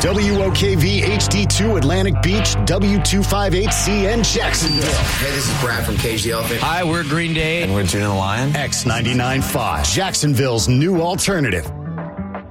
WOKV HD2 Atlantic Beach, W258CN Jacksonville. Hey, this is Brad from Cage the Elephant. Hi, we're Green Day. And we're Tuna the Lion. X99.5, Jacksonville's new alternative.